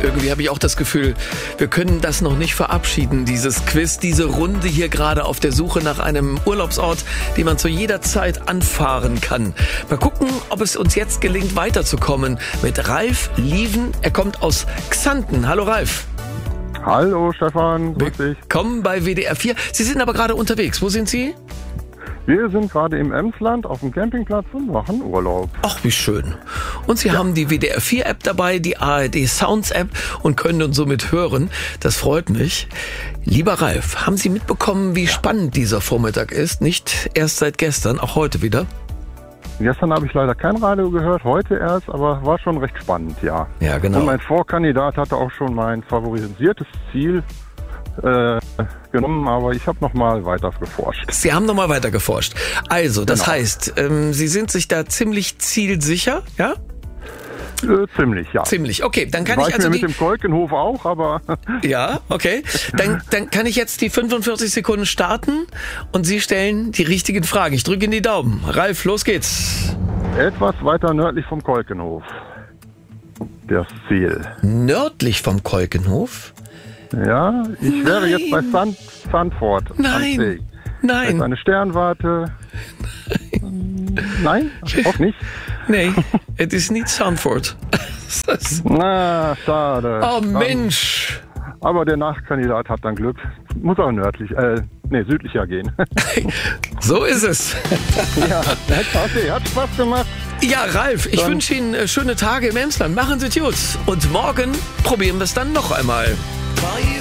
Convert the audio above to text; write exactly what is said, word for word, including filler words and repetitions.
Irgendwie habe ich auch das Gefühl, wir können das noch nicht verabschieden, dieses Quiz, diese Runde hier gerade auf der Suche nach einem Urlaubsort, den man zu jeder Zeit anfahren kann. Mal gucken, ob es uns jetzt gelingt, weiterzukommen mit Ralf Lieven. Er kommt aus Xanten. Hallo Ralf. Hallo Stefan, grüß dich. Willkommen bei W D R vier. Sie sind aber gerade unterwegs. Wo sind Sie? Wir sind gerade im Emsland auf dem Campingplatz und machen Urlaub. Ach, wie schön. Und Sie ja. haben die W D R vier App dabei, die A R D Sounds App und können uns somit hören. Das freut mich. Lieber Ralf, haben Sie mitbekommen, wie spannend dieser Vormittag ist? Nicht erst seit gestern, auch heute wieder? Gestern habe ich leider kein Radio gehört, heute erst, aber war schon recht spannend, ja. Ja, genau. Und mein Vorkandidat hatte auch schon mein favorisiertes Ziel äh, genommen, aber ich habe noch mal weiter geforscht. Sie haben noch mal weiter geforscht. Also, das genau. heißt, ähm, Sie sind sich da ziemlich zielsicher, ja? Äh, ziemlich, ja. Ziemlich, okay. Dann kann War ich also mir die... mit dem Kolkenhof auch, aber... Ja, okay. Dann, dann kann ich jetzt die fünfundvierzig Sekunden starten und Sie stellen die richtigen Fragen. Ich drücke Ihnen die Daumen. Ralf, los geht's. Etwas weiter nördlich vom Kolkenhof. Das Ziel. Nördlich vom Kolkenhof? Ja, ich wäre Nein. jetzt bei Sand, Sandford. Nein, nein. Das ist eine Sternwarte. Nein, auch nicht. Nee, es ist nicht Sandford. Na, schade. Oh Mensch. Aber der Nachkandidat hat dann Glück. Muss auch nördlich, äh, nee, südlicher gehen. So ist es. Ja, okay, hat Spaß gemacht. Ja, Ralf, ich Dann wünsche Ihnen schöne Tage im Emsland. Machen Sie es gut. Und morgen probieren wir es dann noch einmal.